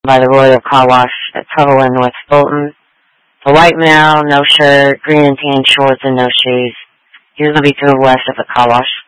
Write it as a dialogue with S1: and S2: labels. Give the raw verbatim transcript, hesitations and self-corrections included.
S1: by the Royal Car Wash at Tuttle in North Fulton. The white male, no shirt, green and tan shorts, and no shoes. He was going to be to the west of the car wash.